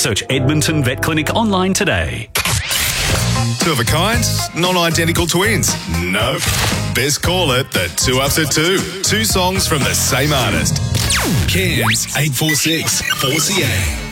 Search Edmonton Vet Clinic online today. Two of a kind, non-identical twins. Nope. Best call it the 2 Ups at 2. Two songs from the same artist. Cairns 846 4CA.